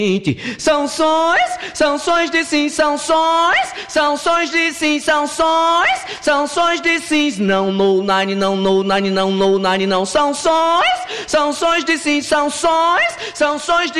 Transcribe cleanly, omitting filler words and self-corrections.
Sanções de sim, sanções de sim, sanções de sim, não, no, nine, não, no, nine, não, no, nine, não, sanções de sim, sanções de